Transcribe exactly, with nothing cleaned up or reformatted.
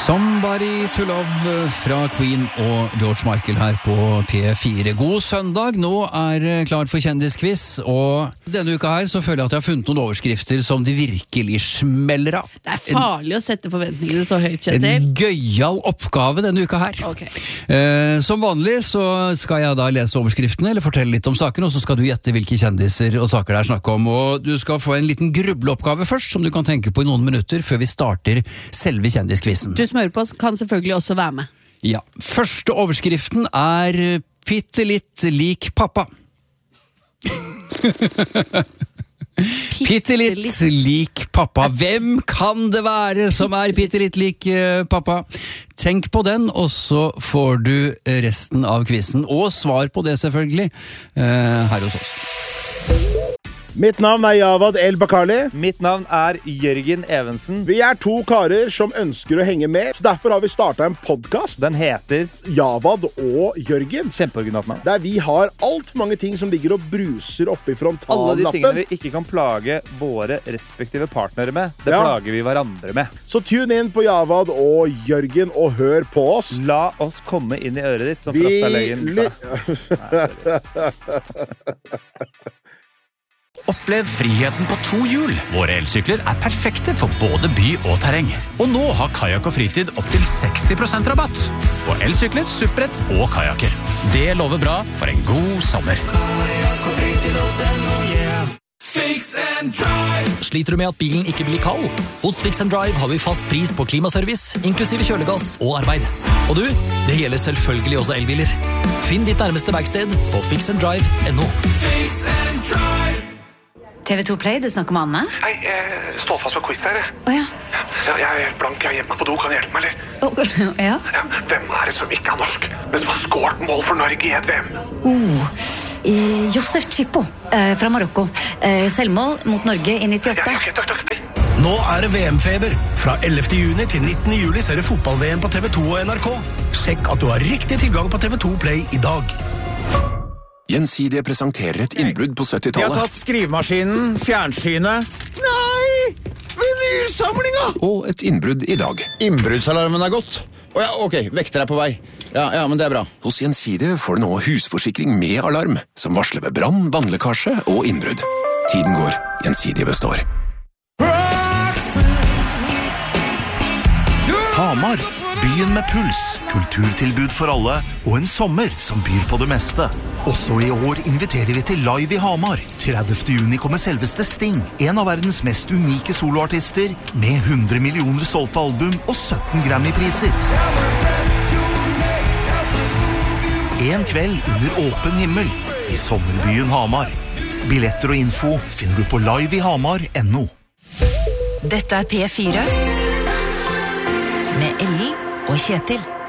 Somebody to Love fra Queen og George Michael her på P fire. God søndag, nå er klart for kjendisquiz, og denne uka her så føler jeg at jeg har funnet noen overskrifter som de virkelig smeller av. Det er farlig en, å sette forventningene så høyt, Kjetil. En gøyal oppgave denne uka her. Okay. Eh, som vanlig så skal jeg da lese overskriftene, eller fortelle litt om saken, og så skal du gjette hvilke kjendiser og saker det er snakk om. Og du skal få en liten grubleoppgave først, som du kan tenke på i noen minutter før vi starter selve kjendisquizen. Du smører på kan selvfølgelig også være med. Ja, første overskriften er Pitte litt lik pappa. Pitte litt lik pappa. Hvem kan det være som er pitte litt lik uh, pappa? Tenk på den, og så får du resten av quizzen, og svar på det selvfølgelig, uh, her hos oss. Mitt navn er Javad El Bakali. Mitt navn er Jørgen Evensen. Vi er to karer som ønsker å henge med, så derfor har vi startet en podcast. Den heter Javad og Jørgen. Kjempeoriginalt navn. Der vi har alt for mange ting som ligger og bruser oppe i frontallappen. Alle de tingene vi ikke kan plage våre respektive partnere med, det ja. plager vi hverandre med. Så tune inn på Javad og Jørgen og hør på oss. La oss komme inn i øret ditt, som vi... Frastalegen sa. Opplev friheten på to hjul. Våre elsykler er perfekte for både by og terreng. Og nå har Kajak og Fritid opp til seksti prosent rabatt på elsykler, supprett og kajaker. Det lover bra for en god sommer. Kajak og Fritid og den og yeah. Fix and Drive. Sliter du med at bilen ikke blir kald? Hos Fix and Drive har vi fast pris på klimaservice, inklusive kjølegass og arbeid. Og du, det gjelder selvfølgelig også elbiler. Finn ditt nærmeste verksted på fix and drive punktum no. Fix and Drive. T V to Play, du snakker med Anne? Nei, jeg står fast med quiz her. Åh, ja. Ja, jeg er helt blank, jeg er hjemme på do, kan du hjelpe meg, eller? Oh, ja. Ja, hvem er det som ikke er norsk, men som har skåret mål for Norge i et V M? Oh, eh, Josef Chippo, eh, fra Marokko. Eh, selvmål mot Norge i nittiåtte. Ja, ok, takk, takk. Nå er det V M-feber. Fra ellevte juni til nittende juli ser du fotball-V M på T V to og N R K. Sjekk at du har riktig tilgang på T V to Play i dag. Gjensidige presenterer et innbrudd på syttitallet. De har tatt skrivemaskinen, fjernsynet. Nei! Vinylsamlinga! Og et innbrudd i dag. Innbruddsalarmen er gått. Å ja, ok, vekter er på vei. Ja, ja, men det er bra. Hos Gjensidige får du nå husforsikring med alarm, som varsler ved brann, vannlekkasje og innbrudd. Tiden går, Gjensidige består. Hamar, byen med puls, kulturtilbud for alle, og en sommer som byr på det meste. Også i år inviterer vi til Live i Hamar. tredivte juni kommer selveste Sting, en av verdens mest unike soloartister, med hundre millioner solgte album og sytten Grammy-priser. En kveld under åpen himmel i sommerbyen Hamar. Billetter og info finner du på live i hamar punktum no. Dette er P fire med Ellie og Kjetil.